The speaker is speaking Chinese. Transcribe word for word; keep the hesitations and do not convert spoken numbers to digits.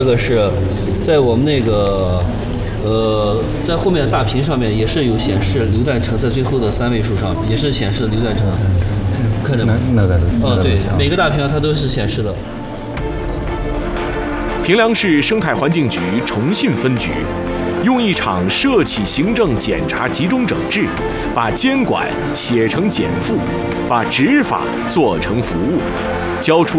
这个是在我们那个呃，在后面的大屏上面也是有显示榴弹城，在最后的三位数上也是显示榴弹城，看着吗？ 那个哦，对，每个大屏它都是显示的。 平凉市生态环境局重信分局用一场涉企行政检查集中整治，把监管写成减负，把执法做成服务，交出